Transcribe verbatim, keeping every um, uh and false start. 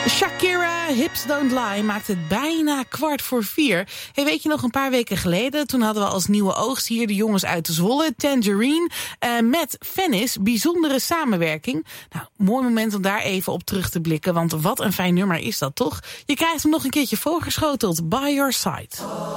Shakira, Hips Don't Lie, maakt het bijna kwart voor vier. Hey, weet je nog, een paar weken geleden, toen hadden we als nieuwe oogst hier de jongens uit de Zwolle, Tangerine, uh, met Venice. Bijzondere samenwerking. Nou, mooi moment om daar even op terug te blikken, want wat een fijn nummer is dat toch? Je krijgt hem nog een keertje voorgeschoteld, By Your Side.